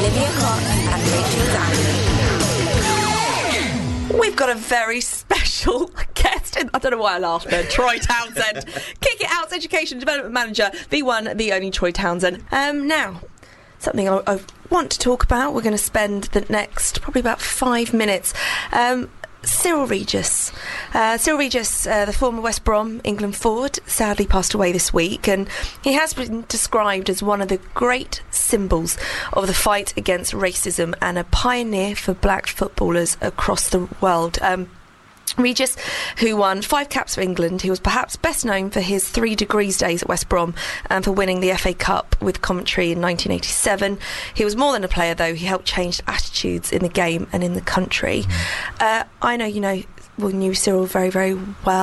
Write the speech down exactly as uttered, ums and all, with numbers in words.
Olivia Cox and Rachel Downey. We've got a very special guest. I don't know why I laughed, but Troy Townsend, Kick It Out's Education Development Manager, the one, the only Troy Townsend. Um, now, something I, I want to talk about. We're going to spend the next probably about five minutes. Um, Cyril Regis. Uh, Cyril Regis, uh, the former West Brom England forward, sadly passed away this week, and he has been described as one of the great symbols of the fight against racism and a pioneer for black footballers across the world. Um, Regis, who won five caps for England, he was perhaps best known for his three degrees days at West Brom and for winning the F A Cup with Coventry in nineteen eighty-seven. He was more than a player, though. He helped change attitudes in the game and in the country. Uh, I know you know well, knew Cyril very, very well.